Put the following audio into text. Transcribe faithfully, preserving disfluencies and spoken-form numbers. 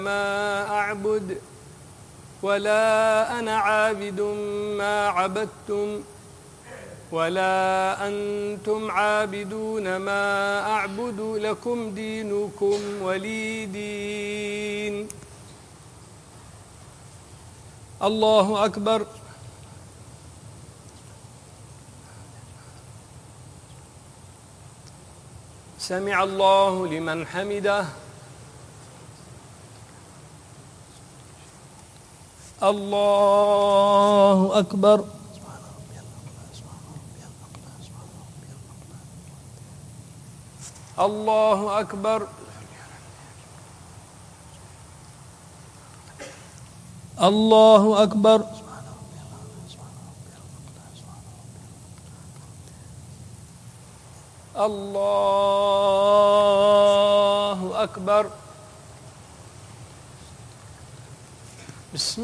ما أعبد ولا أنا عابد ما عبدتم ولا أنتم عابدون ما أعبد لكم دينكم ولي دين. الله أكبر. سمع الله لمن حمده. الله أكبر. الله أكبر. الله أكبر. الله أكبر. بسم